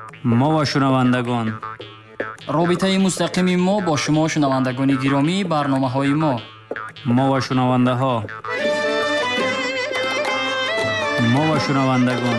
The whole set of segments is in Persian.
мо ва шунавандагон. робитаи мустақими мо бо шумо шунавандагони гиромии барномаҳои мо. мо ва шунавандаҳо. мо ва шунавандагон.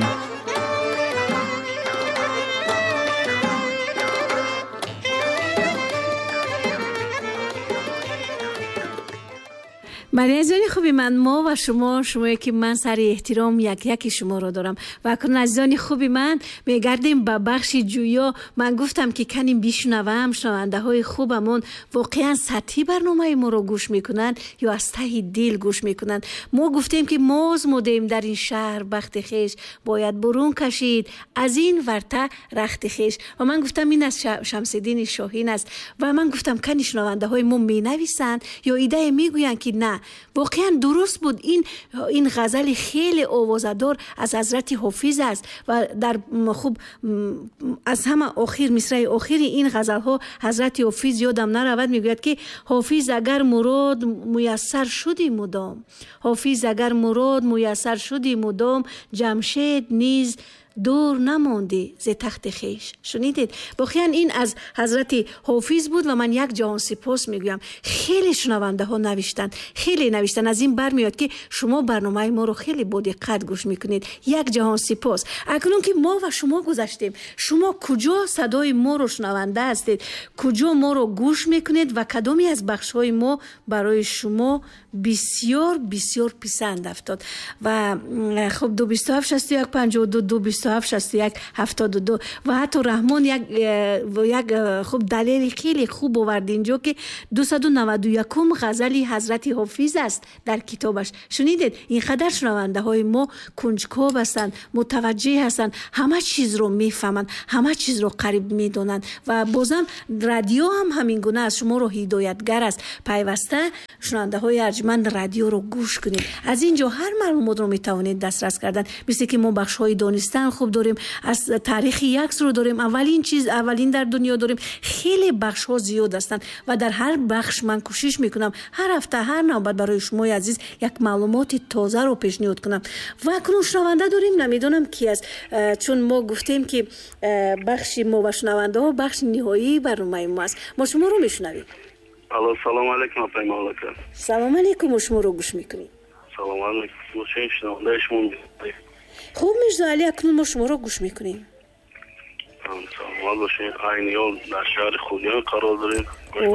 بله عزیزان خوبی من ما و شما که من سر احترام یکی شما رو دارم و اکنون عزیزان خوبی من میگردیم به بخش جویا. من گفتم که کنیم بیشنوم شنونده های خوبمون واقعا سطحی برنامه ما رو گوش میکنن یا از ته دل گوش میکنن. ما گفتیم که موز مودیم در این شهر بخت خیش باید برون کشید از این ورته رخت خیش و من گفتم این از شمس‌الدین شاهین است و من گفتم کنی شنونده های ما مینویسن یا ایده میگوین که نه واقعا درست بود. این غزل خیلی آوازدار از حضرت حافظ است و در خوب از همه آخر مصرع آخر این غزل ها حضرت حافظ یادم نرود میگوید که حافظ اگر مراد میسر شدی مدام، حافظ اگر مراد میسر شدی مدام، جمشید نیز دور نماندی ز تخت خیش. شنیدید؟ واقعا این از حضرت حافظ بود و من یک جهان سپاس میگویم. خیلی شنونده ها نوشتن از این برمیاد که شما برنامه ما رو خیلی با دقت گوش میکنید. یک جهان سپاس. اکنون که ما و شما گذشتیم، شما کجا صدای ما رو شنونده هستید؟ کجا ما رو گوش میکنید و کدامی از بخش های ما برای شما بسیار بسیار پسند افتاد؟ و خب 227 61 52 227 61 72 و حتی رحمان یک خوب دلیل خیلی خوب آورد اینجا که 291 غزلی حضرت حافظ است در کتابش. شنیدید؟ اینقدر شنونده های ما کنجکاو هستند، متوجه هستند، همه چیز رو میفهمند، همه چیز رو قریب میدونند و بازم رادیو هم همین گونه است، شما رو هدایتگر است. پیوسته شنونده های ارجمند رادیو رو گوش کنید. از اینجا هر معلومات رو میتوانید دسترس کردن. مثل که ما بخش های دانستن خوب داریم، از تاریخ یکس رو داریم، اولین در دنیا داریم. خیلی بخش ها زیاد هستند و در هر بخش من کوشش میکنم هر هفته هر نوبت برای شما عزیز یک معلومات تازه رو پیشنهاد کنم. و اکنون شنونده داریم، نمیدونم کی است، چون ما گفتیم که بخش ما و شنونده ها بخش نهایی برنامه ما است. ما شما رو میشنویم. الو سلام علیکم آقای مالکه. سلام علیکم. شما رو گوش میکنیم. سلام علیکم. شنونده شما خوب میرزا علی، اکنون ما شما رو گوش میکنیم. سلام باشین. عینیال در شهر خوجند قرار داریم.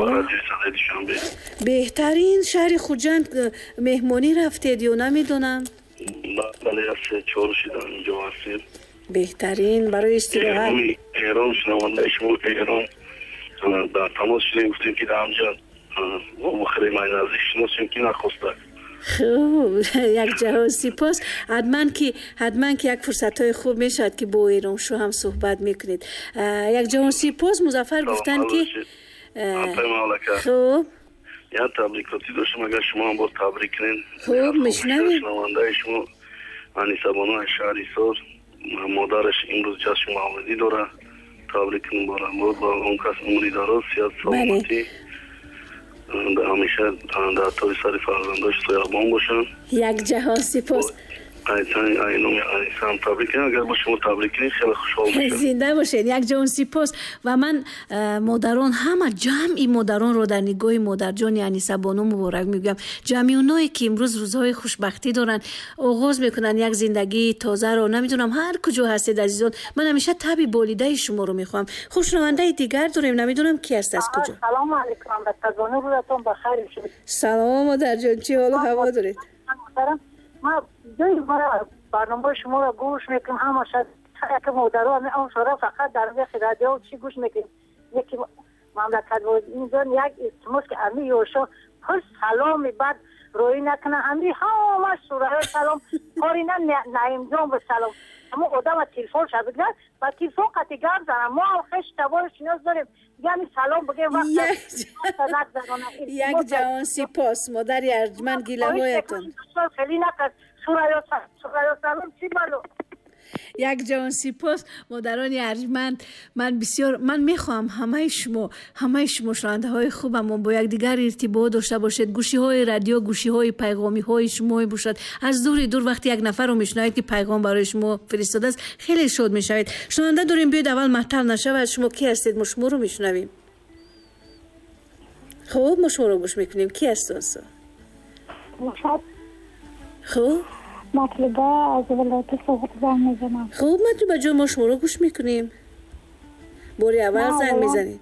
بهترین شهر خوجند مهمانی رفتید یا نمیدونم؟ بله از 4 شدن اینجا هستیم. بهترین برای استراحت. ایران شنونده شما ایران در تماس شدیم، گفتیم که در همجا ما خیلی من نزدیک شناسیم که نخواستک. خوب، یک جهان سپاس. حتما که یک فرصت های خوب میشد که با ایران شو هم صحبت میکنید. یک جهان سپاس. مظفر گفتن که خوب یا تبریکاتی داشتم، اگر شما هم با تبریک کنین. خوب میشنویم. شنونده شما انیسه بانو شهری سار، مادرش امروز جشن مولدی داره. تبریک کنیم با اون کس عمری دراز، صحت سلامتی همیشه در طور سر فرزنداش سویابان باشن. یک جهان سپاس. هم تبریک کنیم. اگر با شما تبریک کنیم خیلی خوشحال میشم. زنده باشین. یک جهان سپاس. و من مادران، همه جمعی مادران رو در نگاه مادر جان انیسه بانو مبارک میگم. جمعی اونایی که امروز روزهای خوشبختی دارن، آغاز میکنن یک زندگی تازه رو. نمیدونم هر کجا هستید عزیزان، من همیشه تبی بالیده شما رو میخوام. خوشنونده دیگر داریم، نمیدونم کی است، از کجا. سلام علیکم. بانو روزتون بخیر شد. سلام مادر جان، چی حال و هوا دارید؟ ما دوی برنامه شما رو گوش میکنم. همه شد که مادرها اون شورا فقط در رادیو چی گوش میکنیم. یکی مملکت بود اینجا یک استماس که امی یوشا هر سلامی بعد روی نکنه امی همه شورای سلام کاری نایم جان به سلام. اما آدم تلفن شد بگن با تلفن قطعی گرد زنم. ما خش تبارش نیاز داریم یعنی سلام بگیم وقت یک جهان سپاس مادر ارجمند. گیله هایتون خیلی نکرد. شورای سلام چی بلو یک جهان سپاس مادران ارجمند. من میخوام همه شما شنونده های خوبم با یک دیگر ارتباط داشته باشید. گوشی های رادیو، گوشی های پیغامی های شما باشد. از دور وقتی یک نفر رو میشنوید که پیغام برای شما فرستاده است خیلی شاد میشوید. شنونده داریم، بیاید اول معطل نشود. شما کی هستید؟ ما شما رو میشنویم. خوب، ما شما رو گوش میکنیم. کی هستید؟ خوب، مطلبه از ولایت سوخت زنگ میزنم. خوب مطلبه جان، ما شما رو گوش میکنیم. باری اول زنگ میزنید.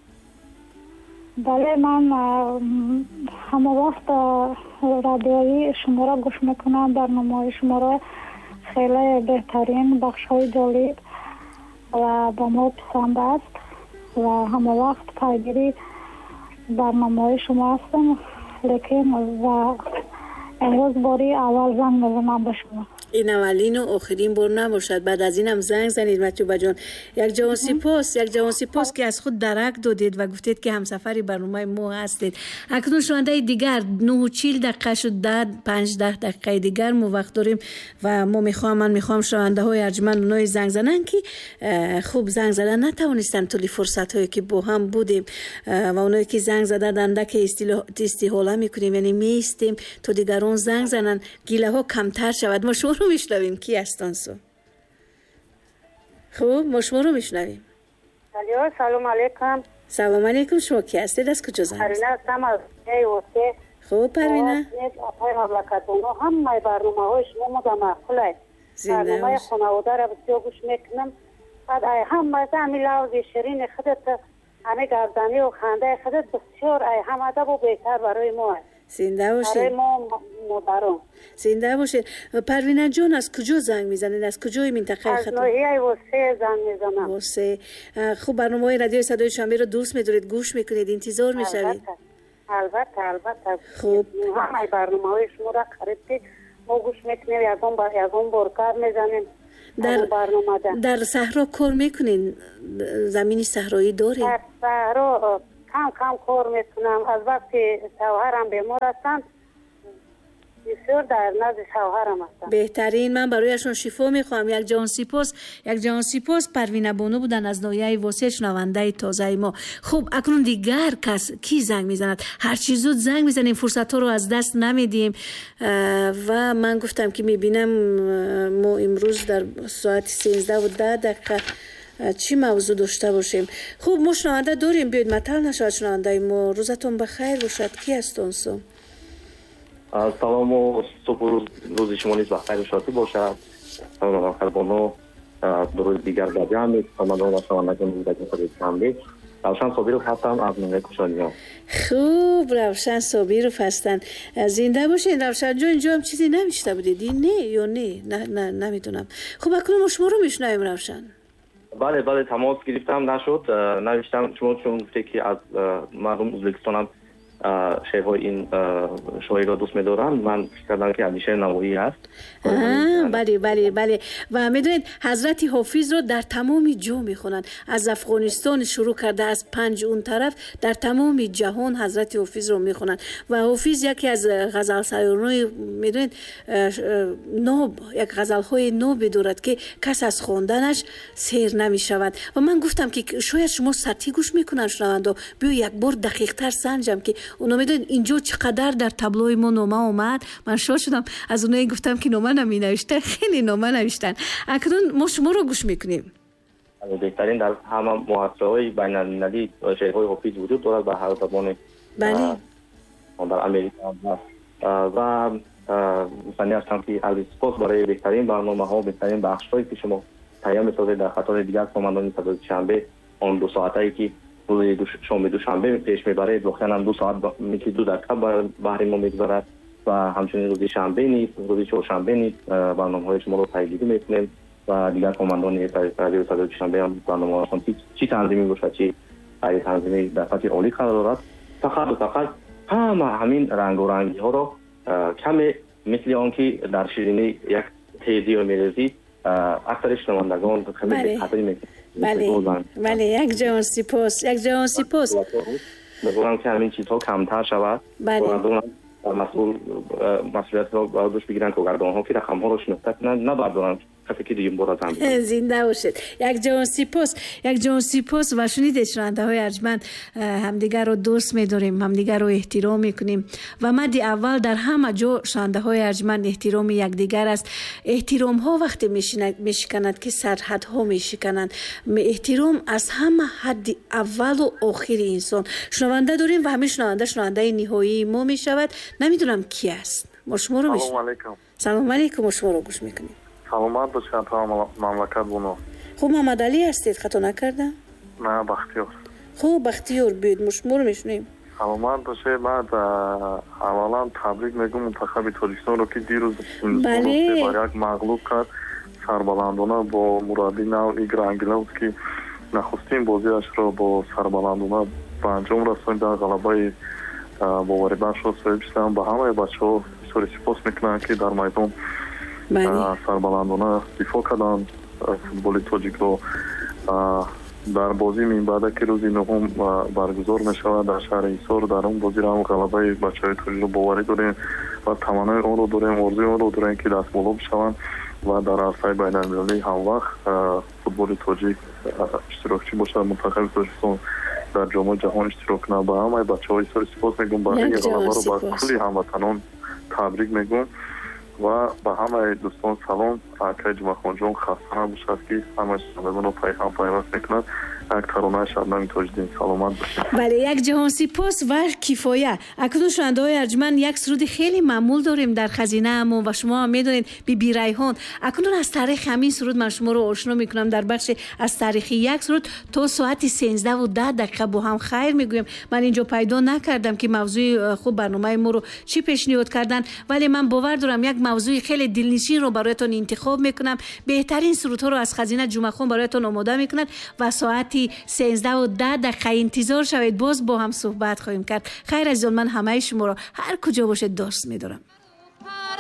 بله، من همه وقت رادیویی شما را گوش میکنم. برنامه شما را خیلی بهترین، بخش های جالب و با ما پسند است و همه وقت پیگیری برنامه شما هستم. لیکن و امروز باری اول زنگ میزنم به شما. این اولین و آخرین بار نباشد. بعد از اینم زنگ زنید مطلوبه جان. یک جهان سپاس که از خود درک دادید و گفتید که همسفری برنامه ما هستید. اکنون شنونده دیگر 9:40 دقیقه شد. 15 دقیقه دیگر ما وقت داریم و من میخوام شنونده های ارجمند اونای زنگ زنن که خوب زنگ زدن نتوانستن طول فرصت هایی که با هم بودیم و اونایی که زنگ زدن که استحاله میکنیم، یعنی میستیم تا دیگران زنگ زنن گیله ها کمتر شود. ما شما رو میشنویم. کی هستن سو؟ خوب، ما شما رو میشنویم. سلام علیکم. سلام علیکم. شما کی هستید؟ از کجا زنگ پروینه هستم از وسه. خوب پروینه. آقای مملکت‌بانو، همه برنامه های شما مدام معقوله. برنامه خانواده را بسیار گوش میکنم. بعد همه زمین لحظ شیرین خودت، همه گردانی و خنده خودت بسیار هم ادب و بهتر برای ما. زنده باشید. برای ما مادران. زنده باشید. پروینه جان، از کجا زنگ میزنید؟ از کجای منطقه از ناحیه وسه زنگ میزنم. وسه. خوب، برنامه رادیو صدای شنبه رو دوست می‌دارید، گوش میکنید، انتظار میشوید. البته. خوب. همه برنامه های شما را خرید ما گوش میکنیم. یازون بار کار میزنیم. در صحرا کار میکنین؟ زمین صحرایی دارین؟ در صحرا کم کار میکنم. از وقتی شوهرم بیمار هستند بسیار در نزد شوهرم هستم. بهترین. من برایشون شفا میخوام. یک جهان سپاس پروینه بانو بودن از ناحیه واسه، شنونده تازه ما. خب اکنون دیگر کس کی زنگ میزند؟ هر چی زود زنگ میزنیم، فرصت ها رو از دست نمیدیم. و من گفتم که میبینم ما امروز در ساعت 13:10 چی موضوع داشته باشیم. خوب، ما شنونده داریم، بیاید مطل نشود شنونده ما. روزتون بخیر باشد. کی هستون سو؟ سلام و صبح روز شما نیز بخیر و شادی باشد. سلام خربانو روز دیگر با جمعی سلام و شنوندگان بودن خودت شنبه. روشن صابیرو هستم از نوعه کشانیان. خوب، روشن صابیرو هستن. زنده باشین. روشن جان، اینجا هم چیزی نمیشته بودید؟ نه یا نه نمیدونم. خب اکنون ما شما رو میشنویم روشن. بله تماس گرفتم نشد. نوشتم چون گفته که از مردم ازبکستانم شعرهای این شاعری را دوست می‌دارم. من فکر کردم که اندیشه نوایی هست. بله. و میدونید حضرت حافظ رو در تمام جا میخونن. از افغانستان شروع کرده، از پنج اون طرف در تمام جهان حضرت حافظ رو میخونن. و حافظ یکی از غزل سرایان میدونید یک غزل‌های نو دارد که کس از خواندنش سیر نمیشود. و من گفتم که شاید شما سطحی گوش میکنن شنوندا، بیا یک بار دقیق‌تر سنجم که اونا میدونن اینجا چقدر در تابلوی ما نامه اومد. من شاد شدم. از اونایی گفتم که نامه نمی نوشتن، خیلی نامه نوشتن. اکنون ما شما رو گوش میکنیم. بهترین در همه مؤسسه‌های بین‌المللی شعرهای حافظ وجود دارد به هر زبان. بله. در امریکا و مصنی هستم که از سپاس برای بهترین برنامه‌ها، بهترین بخش‌هایی که شما تهیه می‌سازید در خاطر دیگر ساماندهان صدای شنبه. آن 2 ساعتی که روز دوشنبه پیش میبره، واقعا هم 2 ساعت میشه 2 دقیقه برای ما میگذارد و همچنین روز شنبه نیست، روز چهارشنبه نیست برنامه‌های شما رو پیگیری میکنیم و دیگر کماندان رادیو صدای شنبه هم برنامه‌هاشون چی تنظیمی باشه، چی ای تنظیمی در سطح عالی قرار دارد. فقط همین رنگ و رنگی ها رو کمی مثل آنکه در شیرینی یک تیزی و میرزی اکثر شنوندگان کمی خطری میکنه. بله یک جهان سپاس. می‌گویم که همین چیزها کمتر شود. بله. مسئولیت را دوش بگیرن که گردان‌ها که رقم‌ها رو شناخته کنند، نبردارن کسی که دیگه باز هم زنده باشید. یک جان سپاس و شنیدید شنونده های ارجمند همدیگر رو دوست می‌داریم، همدیگر رو احترام می‌کنیم و مد اول در همه جا شنونده های ارجمند احترام یکدیگر است. احترام ها وقتی میشکند که سرحد ها میشکنند. احترام از همه حد اول و آخر انسان. شنونده داریم و همه شنونده نهایی ما میشود. نمیدونم کی است. ما شما رو سلام علیکم. ما شما رو گوش میکنیم. سلامت باشید تا مملکت بونو. خوب محمد علی هستید؟ خطا نکردم؟ نه بختیار. خوب بختیار بید. ما شما رو میشنیم. سلامت باشید. بعد اولا تبریک میگم منتخب تاجیکستان رو که دیروز بله بر یک مغلوب کرد سربلندانه با مربی نو ایگر انگلوسکی نخستین بازیش را با سربلندانه به انجام رساند. در غلبه باوری بخش را صاحب شدند. به همه بچه‌ها بسیار سپاس میکنم که در میدان سربلندانه دفاع کردند. فوتبال تاجیک رو در بازی من بعد که روز نهم برگزار میشود در شهر ایسار در اون بازی را هم غلبه بچه‌های تاجیک رو باوری داریم و تمنای آن رو داریم، آرزوی آن رو داریم که دست بالا بشوند و در عرصه بین‌المللی هم وقت فوتبال تاجیک اشتراکچی باشد. منتخب تاجیکستان در جام جهان اشتراک کنه. به همه بچه‌ها بسیار سپاس میگم. برای این غلبه رو به کلی هموطنان تبریک میگم و به همه دوستان سلام. اکای جمعخان جان خسته نباشد که همه شنوندگان رو پیوست میکند. یک ترانه شبنم تاجدین سلامت باشید. بله یک جهان سپاس و کفایه. اکنون شنونده های ارجمند یک سرود خیلی معمول داریم در خزینه همون و شما هم میدونید بی ریحان. اکنون از تاریخ همین سرود من شما رو آشنا میکنم در بخش از تاریخی یک سرود تا ساعت 13:10 با هم خیر میگویم. من اینجا پیدا نکردم که موضوع خوب برنامه ما رو چی پیشنهاد کردن ولی من باور دارم یک موضوع خیلی دلنشین رو برایتون انتخاب میکنم. بهترین سرودها رو از خزینه جمعخان برایتون آماده میکنن و ساعت 13:10 انتظار شوید. باز با هم صحبت خواهیم کرد. خیر عزیزان من همه شما را هر کجا باشید دوست می‌دارم.